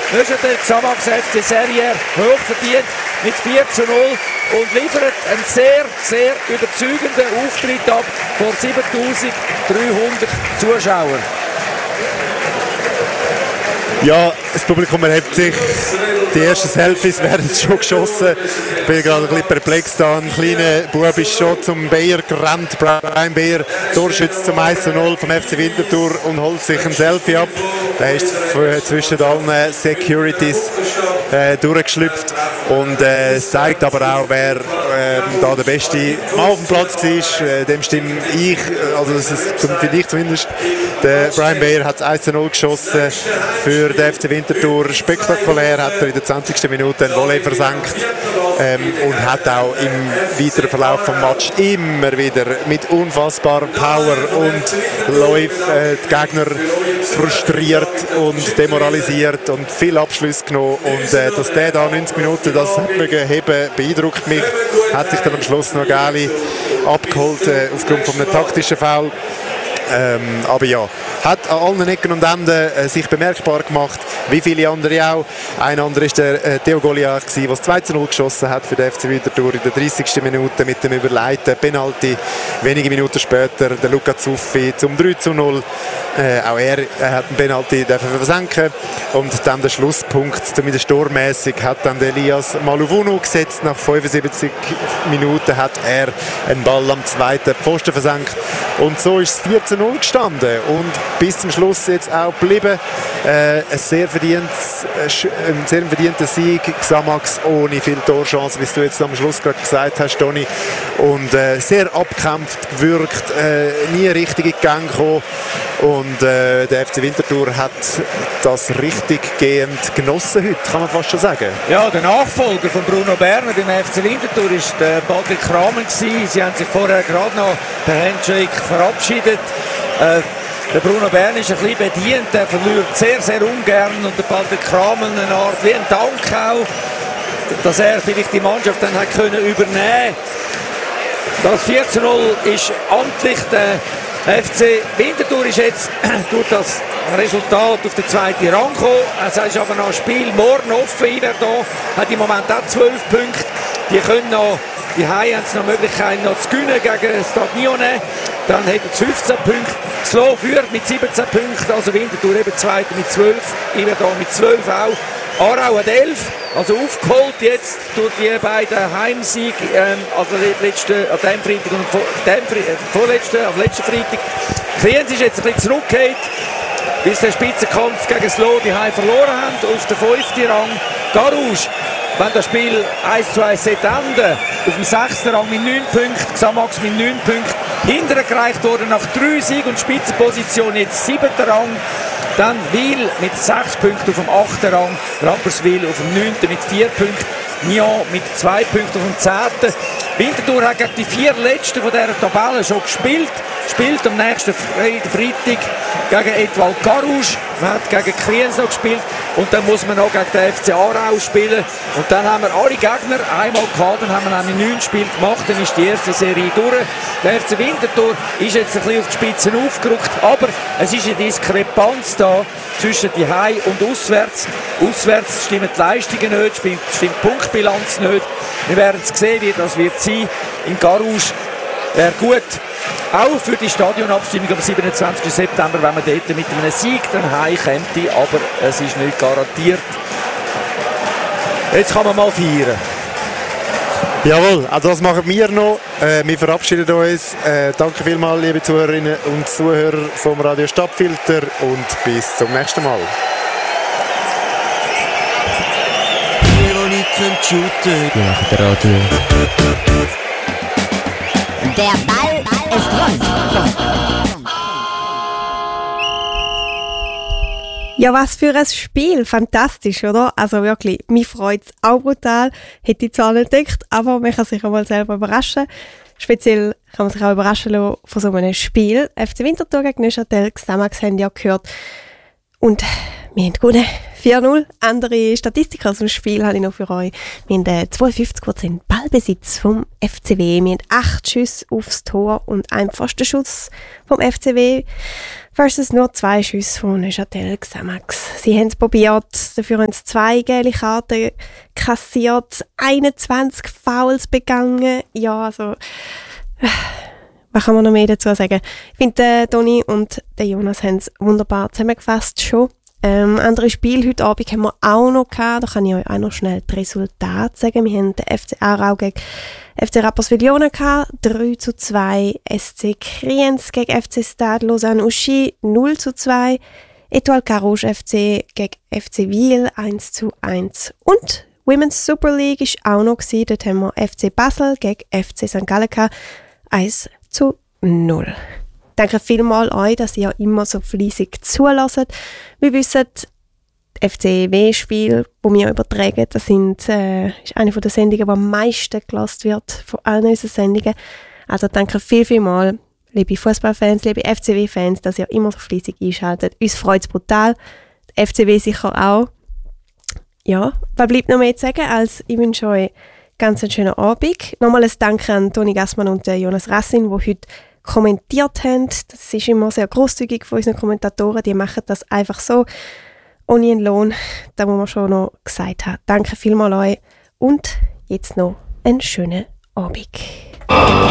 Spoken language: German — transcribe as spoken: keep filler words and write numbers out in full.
Neuchâtel Xamax F C Serrières hoch verdient mit vier zu null und liefert einen sehr, sehr überzeugenden Auftritt ab vor siebentausenddreihundert Zuschauern. Ja, das Publikum erhebt sich. Die ersten Selfies werden schon geschossen. Ich bin gerade ein bisschen perplex da. Ein kleiner Bub ist schon zum Bayer gerannt. Brian Bayer, Torschütze zum eins zu null vom F C Winterthur und holt sich ein Selfie ab. Der ist zwischen allen Securities äh, durchgeschlüpft. Und äh, es zeigt aber auch, wer äh, da der beste Mann auf dem Platz war. Äh, dem stimme ich, also das ist für dich zumindest. Der Brian Bayer hat das eins zu null geschossen für den F C Winterthur. Spektakulär hat er in der zwanzigsten Minute einen Volley versenkt ähm, und hat auch im weiteren Verlauf des Matches immer wieder mit unfassbarer Power und Läufe äh, die Gegner frustriert und demoralisiert und viel Abschluss genommen. Und äh, dass der da neunzig Minuten das hat mögen heben, beeindruckt mich. Hat sich dann am Schluss noch Gali abgeholt äh, aufgrund von einem taktischen Foul. Ähm, aber ja, hat an allen Ecken und Enden äh, sich bemerkbar gemacht, wie viele andere auch. Ein anderer war der äh, Theo Goliath, der das zwei zu null geschossen hat für den F C Winterthur in der dreißigsten Minute mit dem überleiten Penalty. Wenige Minuten später der Luca Zuffi zum drei zu null. Äh, auch er, er hat einen Penalty versenken. Und dann der Schlusspunkt, zumindest sturmmäßig, hat dann der Elias Maluvunu gesetzt. Nach fünfundsiebzig Minuten hat er einen Ball am zweiten Pfosten versenkt. Und so ist es vier zu null gestanden und bis zum Schluss jetzt auch geblieben. Äh, ein sehr verdientes, äh, ein sehr verdienter Sieg. Xamax ohne viel Torchance, wie du jetzt am Schluss gerade gesagt hast, Toni. Und äh, sehr abgekämpft gewirkt, äh, nie richtig in Gang gekommen. Und äh, der F C Winterthur hat das richtig gehend genossen heute, kann man fast schon sagen. Ja, der Nachfolger von Bruno Berner beim F C Winterthur ist der Patrick Kramer gewesen. Sie haben sich vorher gerade noch per Handshake verabschiedet. Äh, der Bruno Berner ist ein bisschen bedient, er verliert sehr, sehr ungern und der Patrick Kramer eine Art wie ein Dank auch, dass er vielleicht die Mannschaft dann hat können übernehmen. Das vier zu null ist amtlich. Der F C Winterthur ist jetzt durch das Resultat auf den zweiten Rang gekommen. Es ist aber noch ein Spiel morgen offen. Yverdon hat im Moment auch zwölf Punkte. Die können noch, die Haie haben noch die Möglichkeit noch zu gewinnen gegen Stade Lyonnais. Dann hat er fünfzehn Punkte. Slow führt mit siebzehn Punkten. Also Winterthur eben zweiter mit zwölf. Yverdon mit zwölf auch. Aarau hat elf, also aufgeholt jetzt durch die beiden Heimsiege, ähm, also letzte, an dem Freitag und vor, dem, äh, vorletzten, am letzten Freitag. Kriens ist jetzt ein bisschen zurückgekehrt, bis der Spitzenkampf gegen Slow die Heim verloren haben, auf den fünften Rang. Garouge, wenn das Spiel eins zu eins enden, auf dem sechsten Rang mit neun Punkten, Xamax mit neun Punkten, hinterher gereicht worden nach drei Siegen und Spitzenposition, jetzt siebter Rang. Dann Wil mit sechs Punkten auf dem achten Rang, Rapperswil auf dem neunten mit vier Punkten, Nyon mit zwei Punkten auf dem zehnten Winterthur hat gegen die vier Letzten von dieser Tabelle schon gespielt. Spielt am nächsten Freitag gegen Etoile Carouge. Man hat gegen Kriens noch gespielt. Und dann muss man noch gegen den F C Aarau spielen. Und dann haben wir alle Gegner einmal gehabt. Dann haben wir nämlich neun Spiele gemacht. Dann ist die erste Serie durch. Der F C Winterthur ist jetzt ein bisschen auf die Spitzen aufgerückt. Aber es ist eine Diskrepanz da zwischen die Heim- und Auswärts. Auswärts stimmen die Leistungen nicht, stimmt die Punktbilanz nicht. Wir werden sehen, wie das wird sein. In Carouge wäre gut. Auch für die Stadionabstimmung am siebenundzwanzigsten September, wenn man dort mit einem Sieg dann heimkommt, aber es ist nicht garantiert. Jetzt kann man mal feiern. Jawohl, also das machen wir noch. Äh, wir verabschieden uns. Äh, danke vielmals, liebe Zuhörerinnen und Zuhörer vom Radio Stadtfilter und bis zum nächsten Mal. Der Radio. Der Ball ist rund. Ja, was für ein Spiel. Fantastisch, oder? Also wirklich, mich freut es auch brutal. Hätte ich zwar nicht gedacht, aber man kann sich auch mal selber überraschen. Speziell kann man sich auch überraschen lassen von so einem Spiel. F C Winterthur gegen Neuchâtel Xamax haben ja gehört. Und wir haben gewonnen. vier null. Andere Statistiken aus dem Spiel habe ich noch für euch. Wir haben zweiundfünfzig Prozent Ballbesitz vom F C W. Wir haben acht Schüsse aufs Tor und einen Pfostenschuss vom F C W. versus nur zwei Schüsse von Neuchâtel Xamax. Sie haben es probiert, dafür haben sie zwei gelbe Karten kassiert, einundzwanzig Fouls begangen. Ja, also, was kann man noch mehr dazu sagen? Ich finde, der Toni und der Jonas haben es wunderbar zusammengefasst schon. Ähm, andere Spiele heute Abend haben wir auch noch gehabt. Da kann ich euch auch noch schnell die Resultate sagen. Wir haben den F C Aarau gegen F C Rapperswil-Jona gehabt, drei zu zwei. S C Kriens gegen F C Stade Lausanne-Uschi, null zu zwei. Etoile Carouge F C gegen F C Wiel, eins zu eins. Und Women's Super League war auch noch gewesen. Dort haben wir F C Basel gegen F C Sankt Gallen gehabt, eins zu null. Danke vielmals euch, dass ihr immer so fleissig zulässt. Wir wissen, die F C W-Spiele, die wir übertragen, das sind, äh, ist eine der Sendungen, die am meisten gehört wird von allen unseren Sendungen. Also danke viel, viel mal, liebe Fußballfans, liebe F C W-Fans, dass ihr immer so fleissig einschaltet. Uns freut es brutal, die F C W sicher auch. Ja, was bleibt noch mehr zu sagen, als ich wünsche euch ganz einen schönen Abend. Nochmal ein Danke an Toni Gassmann und Jonas Rassin, die heute kommentiert haben. Das ist immer sehr grosszügig von unseren Kommentatoren. Die machen das einfach so, ohne einen Lohn. Das muss man schon noch gesagt haben. Danke vielmals euch und jetzt noch einen schönen Abend.